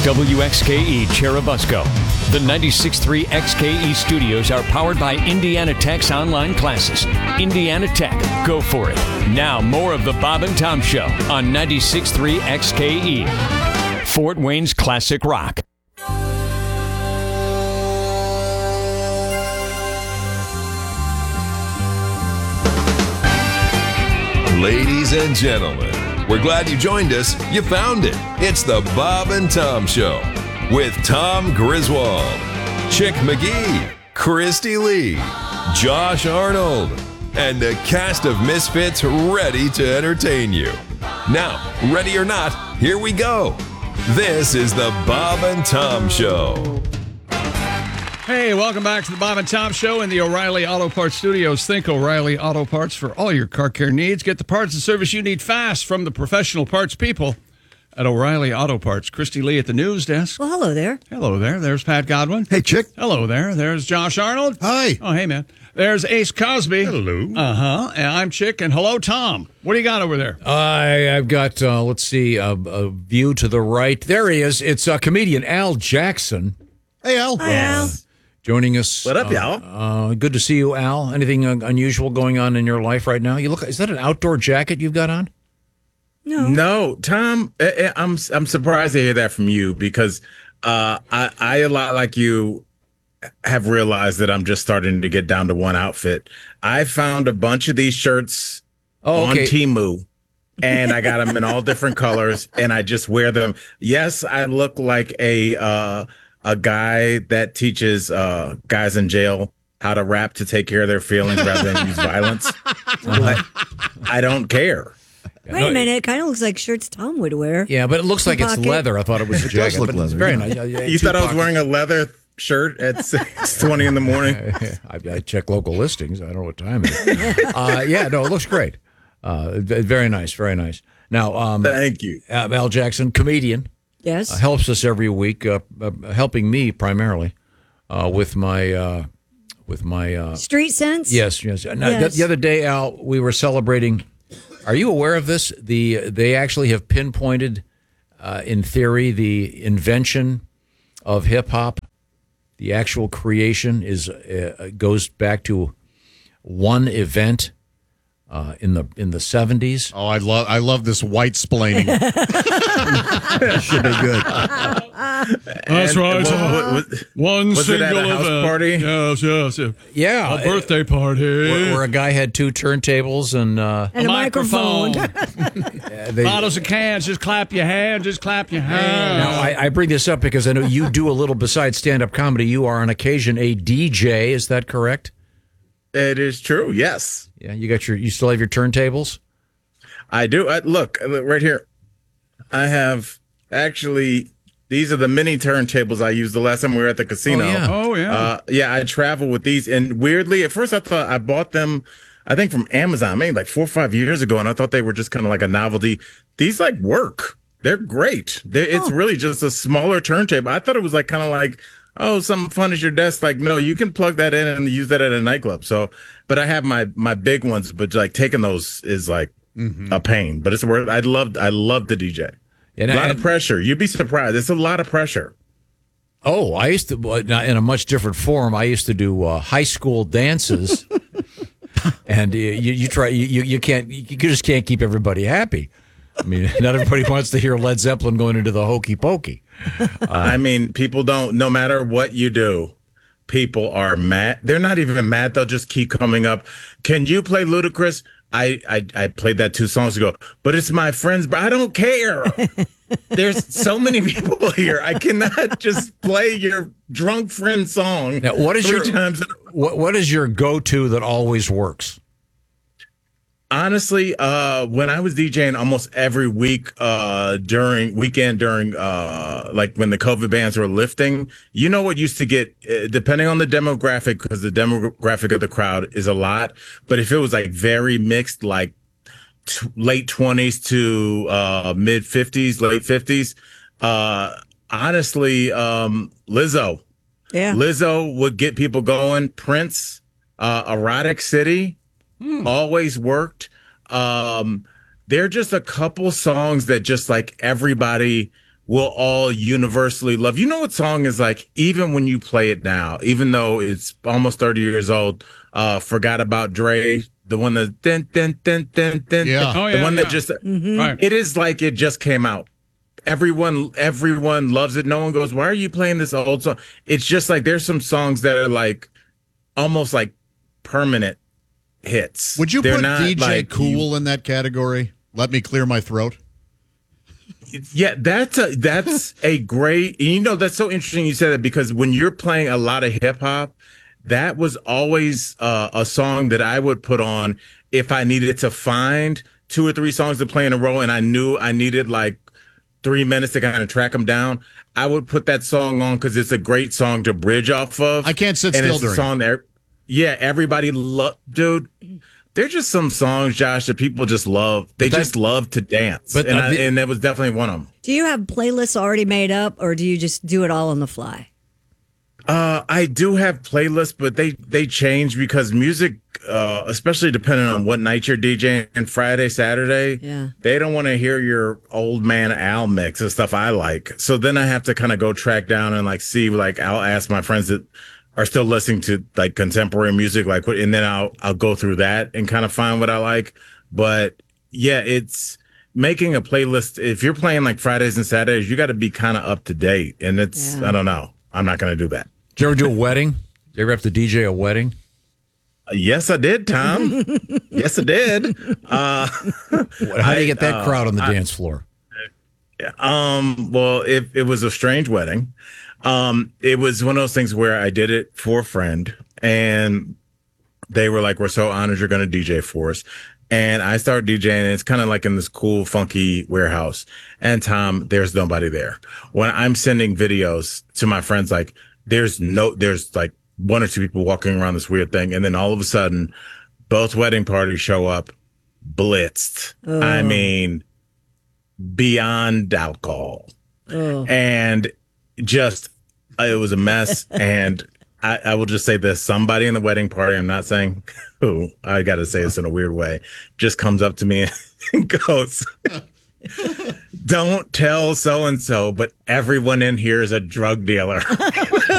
WXKE Cherubusco. The 96.3 XKE studios are powered by Indiana Tech's online classes. Indiana Tech, go for it. Now, more of the Bob and Tom Show on 96.3 XKE. Fort Wayne's classic rock. Ladies and gentlemen, we're glad you joined us. You found it. It's the Bob and Tom Show with Tom Griswold, Chick McGee, Christy Lee, Josh Arnold, and a cast of misfits ready to entertain you. Now, ready or not, here we go. This is the Bob and Tom Show. Hey, welcome back to the Bob and Tom Show in the O'Reilly Auto Parts Studios. Think O'Reilly Auto Parts for all your car care needs. Get the parts and service you need fast from the professional parts people at O'Reilly Auto Parts. Christy Lee at the news desk. Well, hello there. Hello there. There's Pat Godwin. Hey, Chick. Hello there. There's Josh Arnold. Hi. Oh, hey, man. There's Ace Cosby. Hello. And I'm Chick. And hello, Tom. What do you got over there? I've got, let's see, a view to the right. There he is. It's comedian Al Jackson. Hey, Al. Hi, Al. Joining us. What up, y'all? Good to see you, Al. Anything unusual going on in your life right now? Is that an outdoor jacket you've got on? No, Tom. I'm surprised to hear that from you because I a lot like you have realized that I'm just starting to get down to one outfit. I found a bunch of these shirts on Temu, and I got them in all different colors, and I just wear them. Yes, I look like a guy that teaches guys in jail how to rap to take care of their feelings rather than use violence. But I don't care. Wait a minute. It kind of looks like shirts Tom would wear. Yeah, but it looks like it's leather. I thought it was a jacket. It does look but leather. It's very nice. You thought I was wearing a leather shirt at 6:20 in the morning? I check local listings. I don't know what time it is. Yeah, no, it looks great. Very nice, very nice. Now, Thank you. Al Jackson, comedian. Yes. Helps us every week, helping me primarily with my Street sense? Yes. Now, Yes. The other day, Al, we were celebrating. Are you aware of this? They actually have pinpointed, in theory, the invention of hip hop. The actual creation goes back to one event. In the 70s. Oh, I love this white splaining. Should be good. That's right. One was single it at a house event. party? Yes. Yeah. A birthday party. Where a guy had two turntables and And a microphone. Bottles of cans. Just clap your hand. Just clap your hand. Now, I bring this up because I know you do a little besides stand-up comedy. You are on occasion a DJ. Is that correct? It is true. Yes. Yeah, you still have your turntables? I do. Look right here. I have actually. These are the mini turntables I used the last time we were at the casino. Oh, yeah. Yeah, I travel with these, and weirdly, at first I thought I bought them. I think from Amazon, maybe like 4 or 5 years ago, and I thought they were just kind of like a novelty. These like work. They're great. It's really just a smaller turntable. I thought it was like kind of like. Oh, something fun at your desk. Like, no, you can plug that in and use that at a nightclub. So, but I have my big ones, but like taking those is like a pain, but it's worth. I love the DJ. And a lot of pressure. You'd be surprised. It's a lot of pressure. Oh, I used to, in a much different form, I used to do high school dances. And you just can't keep everybody happy. I mean, not everybody wants to hear Led Zeppelin going into the Hokey Pokey. I mean, people don't, no matter what you do, people are mad. They're not even mad. They'll just keep coming up. Can you play Ludacris? I played that 2 songs ago, but it's my friends, but I don't care. There's so many people here. I cannot just play your drunk friend song. Now, what is three times. What is your go-to that always works? Honestly, when I was DJing almost every week during like when the COVID bans were lifting, you know what used to get, depending on the demographic, because the demographic of the crowd is a lot, but if it was like very mixed, like late 20s to mid 50s, late 50s, honestly, Lizzo. Yeah. Lizzo would get people going. Prince, Erotic City. Always worked. There are just a couple songs that just like everybody we'll all universally love. You know what song is like, even when you play it now, even though it's almost 30 years old, Forgot About Dre, the one that Yeah. the one that just Right. it is like it just came out. Everyone loves it. No one goes, why are you playing this old song? It's just like there's some songs that are like almost like permanent hits. Would you They're put not DJ like Cool in that category? Let me clear my throat. Yeah, that's a great. You know, that's so interesting you said that, because when you're playing a lot of hip hop, that was always a song that I would put on if I needed to find 2 or 3 songs to play in a row, and I knew I needed like 3 minutes to kind of track them down. I would put that song on because it's a great song to bridge off of. I can't sit and still it's during. a song that, yeah, everybody love, dude. There's just some songs, Josh, that people just love. They just love to dance, and that was definitely one of them. Do you have playlists already made up, or do you just do it all on the fly? I do have playlists, but they change because music, especially depending on what night you're DJing, Friday, Saturday, they don't want to hear your old man Al mix and stuff I like. So then I have to kind of go track down and like see, like I'll ask my friends that are still listening to like contemporary music, like what, and then I'll go through that and kind of find what I like. But yeah, it's making a playlist. If you're playing like Fridays and Saturdays, you got to be kind of up to date, and it's I don't know. I'm not going to do that. Did you ever do a wedding? Did you ever have to DJ a wedding? Yes, I did, Tom. Yes, I did. How do you get that crowd on the dance floor? Well, it was a strange wedding. It was one of those things where I did it for a friend, and they were like, "We're so honored you're going to DJ for us." And I started DJing, and it's kind of like in this cool, funky warehouse. And Tom, there's nobody there. When I'm sending videos to my friends, like there's like 1 or 2 people walking around this weird thing, and then all of a sudden, both wedding parties show up, blitzed. I mean, beyond alcohol, and just it was a mess. And I will just say this: somebody in the wedding party, I'm not saying who, I got to say this in a weird way, just comes up to me and goes, "Don't tell so and so, but everyone in here is a drug dealer."